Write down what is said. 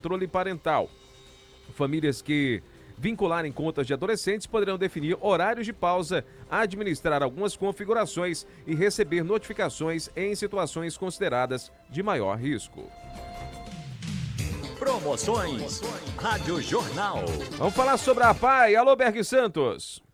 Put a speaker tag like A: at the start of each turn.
A: controle parental. Famílias que vincularem contas de adolescentes poderão definir horários de pausa, administrar algumas configurações e receber notificações em situações consideradas de maior risco.
B: Promoções Rádio Jornal.
A: Vamos falar sobre a PAI. Alô, Berg Santos.